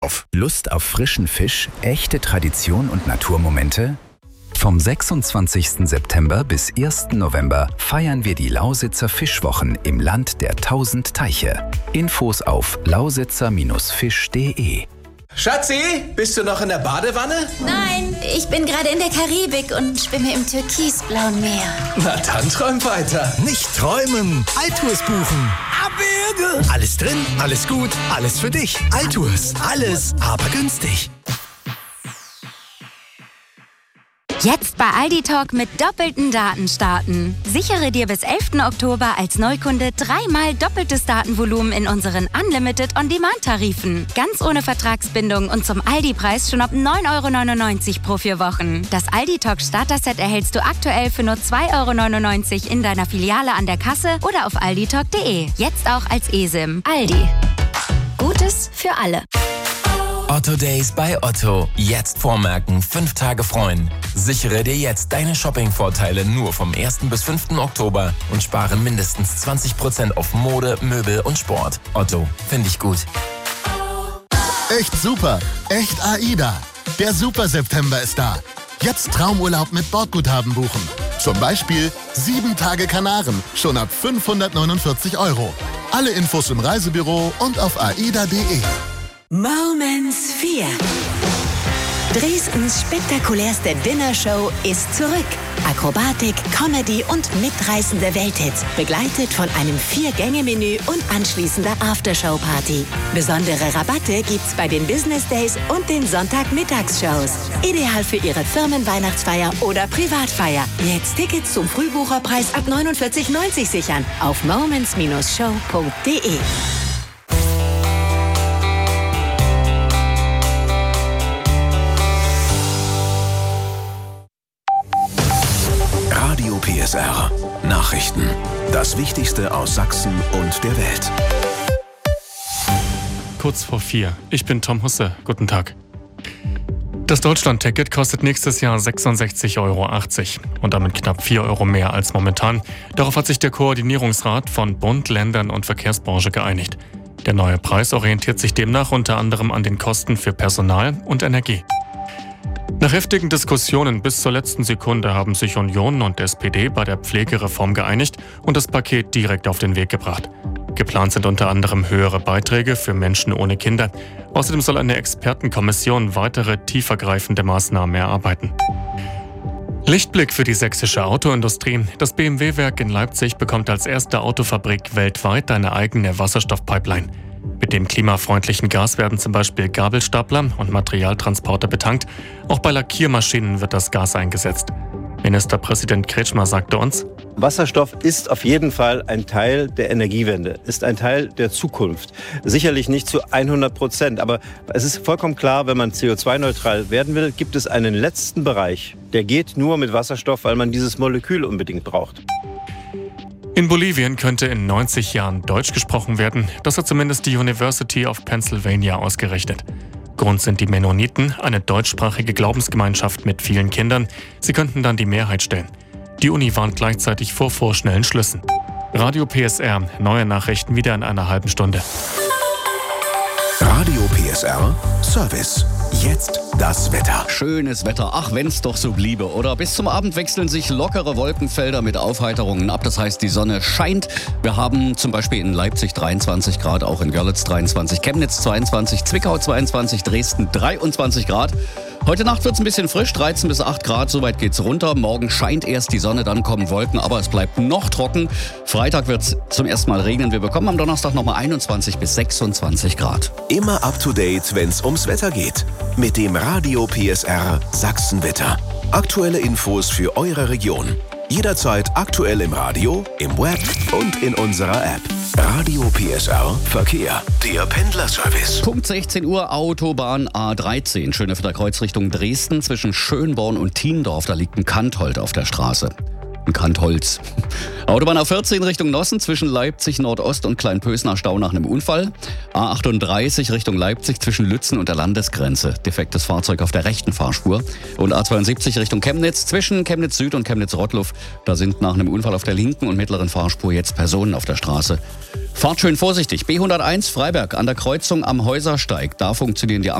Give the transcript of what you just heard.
auf. Lust auf frischen Fisch, echte Tradition und Naturmomente? Vom 26. September bis 1. November feiern wir die Lausitzer Fischwochen im Land der 1000 Teiche. Infos auf lausitzer-fisch.de. Schatzi, bist du noch in der Badewanne? Nein, ich bin gerade in der Karibik und schwimme im türkisblauen Meer. Na dann träum weiter. Nicht träumen, Altours buchen. Abwürge. Alles drin, alles gut, alles für dich. Altours, alles, aber günstig. Jetzt bei Aldi Talk mit doppelten Daten starten. Sichere dir bis 11. Oktober als Neukunde 3-mal doppeltes Datenvolumen in unseren Unlimited On-Demand-Tarifen. Ganz ohne Vertragsbindung und zum Aldi-Preis schon ab 9,99 € pro 4 Wochen. Das Aldi Talk Starter-Set erhältst du aktuell für nur 2,99 € in deiner Filiale an der Kasse oder auf alditalk.de. Jetzt auch als eSIM. Aldi. Gutes für alle. Otto Days bei Otto. Jetzt vormerken, 5 Tage freuen. Sichere dir jetzt deine Shopping-Vorteile nur vom 1. bis 5. Oktober und spare mindestens 20% auf Mode, Möbel und Sport. Otto, finde ich gut. Echt super, echt AIDA. Der Super September ist da. Jetzt Traumurlaub mit Bordguthaben buchen. Zum Beispiel 7 Tage Kanaren, schon ab 549 €. Alle Infos im Reisebüro und auf aida.de. Moments 4. Dresdens spektakulärste Dinnershow ist zurück. Akrobatik, Comedy und mitreißende Welthits, begleitet von einem 4-Gänge-Menü und anschließender Aftershow-Party. Besondere Rabatte gibt's bei den Business Days und den Sonntagmittagsshows. Ideal für Ihre Firmenweihnachtsfeier oder Privatfeier. Jetzt Tickets zum Frühbucherpreis ab 49,90 € sichern auf moments-show.de. Radio PSR. Nachrichten. Das Wichtigste aus Sachsen und der Welt. Kurz vor 4. Ich bin Tom Husse. Guten Tag. Das Deutschland-Ticket kostet nächstes Jahr 66,80 € und damit knapp 4 € mehr als momentan. Darauf hat sich der Koordinierungsrat von Bund, Ländern und Verkehrsbranche geeinigt. Der neue Preis orientiert sich demnach unter anderem an den Kosten für Personal und Energie. Nach heftigen Diskussionen bis zur letzten Sekunde haben sich Union und SPD bei der Pflegereform geeinigt und das Paket direkt auf den Weg gebracht. Geplant sind unter anderem höhere Beiträge für Menschen ohne Kinder. Außerdem soll eine Expertenkommission weitere tiefergreifende Maßnahmen erarbeiten. Lichtblick für die sächsische Autoindustrie. Das BMW-Werk in Leipzig bekommt als erste Autofabrik weltweit eine eigene Wasserstoffpipeline. Mit dem klimafreundlichen Gas werden zum Beispiel Gabelstapler und Materialtransporter betankt. Auch bei Lackiermaschinen wird das Gas eingesetzt. Ministerpräsident Kretschmer sagte uns: Wasserstoff ist auf jeden Fall ein Teil der Energiewende, ist ein Teil der Zukunft. Sicherlich nicht zu 100%, aber es ist vollkommen klar, wenn man CO2-neutral werden will, gibt es einen letzten Bereich, der geht nur mit Wasserstoff, weil man dieses Molekül unbedingt braucht. In Bolivien könnte in 90 Jahren Deutsch gesprochen werden. Das hat zumindest die University of Pennsylvania ausgerechnet. Grund sind die Mennoniten, eine deutschsprachige Glaubensgemeinschaft mit vielen Kindern. Sie könnten dann die Mehrheit stellen. Die Uni warnt gleichzeitig vor vorschnellen Schlüssen. Radio PSR, neue Nachrichten wieder in einer halben Stunde. Radio PSR Service. Jetzt das Wetter. Schönes Wetter, ach wenn's doch so bliebe, oder? Bis zum Abend wechseln sich lockere Wolkenfelder mit Aufheiterungen ab. Das heißt, die Sonne scheint. Wir haben zum Beispiel in Leipzig 23 Grad, auch in Görlitz 23, Chemnitz 22, Zwickau 22, Dresden 23 Grad. Heute Nacht wird's ein bisschen frisch, 13 bis 8 Grad, soweit geht's runter. Morgen scheint erst die Sonne, dann kommen Wolken, aber es bleibt noch trocken. Freitag wird's zum ersten Mal regnen. Wir bekommen am Donnerstag nochmal 21 bis 26 Grad. Immer up to date, wenn's ums Wetter geht. Mit dem Radio PSR Sachsenwetter. Aktuelle Infos für eure Region. Jederzeit aktuell im Radio, im Web und in unserer App. Radio PSR Verkehr, der Pendlerservice. Punkt 16 Uhr, Autobahn A13, Schöneffelder Kreuz Richtung Dresden. Zwischen Schönborn und Thiendorf, da liegt ein Kanthold auf der Straße. Ein Kantholz. Autobahn A14 Richtung Nossen, zwischen Leipzig Nordost und Kleinpösner Stau nach einem Unfall. A38 Richtung Leipzig zwischen Lützen und der Landesgrenze. Defektes Fahrzeug auf der rechten Fahrspur. Und A72 Richtung Chemnitz, zwischen Chemnitz Süd und Chemnitz Rottluff. Da sind nach einem Unfall auf der linken und mittleren Fahrspur jetzt Personen auf der Straße. Fahrt schön vorsichtig. B101 Freiberg an der Kreuzung am Häusersteig. Da funktionieren die